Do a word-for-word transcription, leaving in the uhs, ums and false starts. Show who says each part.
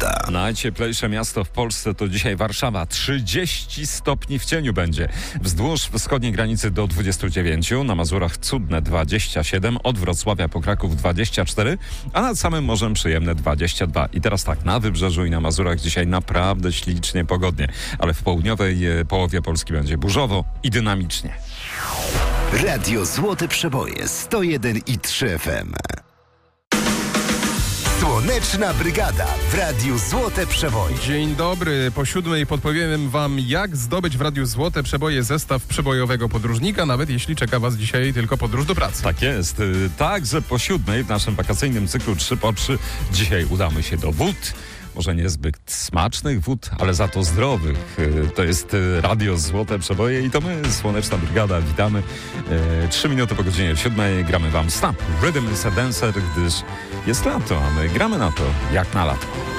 Speaker 1: Brygada.
Speaker 2: Najcieplejsze miasto w Polsce to dzisiaj Warszawa. trzydzieści stopni w cieniu będzie. Wzdłuż wschodniej granicy do dwudziestu dziewięciu, na Mazurach cudne dwadzieścia siedem, od Wrocławia po Kraków dwadzieścia cztery, a nad samym morzem przyjemne dwadzieścia dwa. I teraz tak, na Wybrzeżu i na Mazurach dzisiaj naprawdę ślicznie pogodnie, ale w południowej e, połowie Polski będzie burzowo i dynamicznie.
Speaker 1: Radio Złote Przeboje sto jeden i trzy F M. Słoneczna Brygada w Radiu Złote Przeboje.
Speaker 3: Dzień dobry. Po siódmej podpowiem wam, jak zdobyć w Radiu Złote Przeboje zestaw przebojowego podróżnika, nawet jeśli czeka was dzisiaj tylko podróż do pracy.
Speaker 2: Tak jest. Także po siódmej w naszym wakacyjnym cyklu trzy po trzy dzisiaj udamy się do wód. Może niezbyt smacznych wód, ale za to zdrowych. To jest Radio Złote Przeboje i to my, Słoneczna Brygada, witamy. Trzy minuty po godzinie siódmej gramy wam Snap Rhythm is a Dancer, gdyż jest lato, a my gramy na to jak na lato.